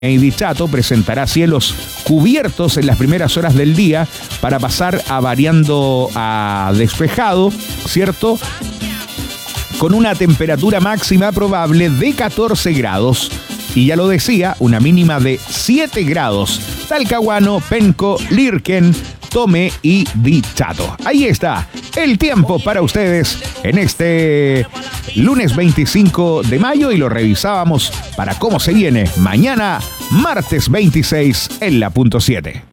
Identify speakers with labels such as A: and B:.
A: Dichato presentará cielos cubiertos en las primeras horas del día para pasar a variando a despejado, ¿cierto? Con una temperatura máxima probable de 14 grados. Y ya lo decía, una mínima de 7 grados. Talcahuano, Penco, Lirken, Tome y Dichato. Ahí está el tiempo para ustedes en este lunes 25 de mayo y lo revisábamos para cómo se viene mañana, martes 26 en la punto 7.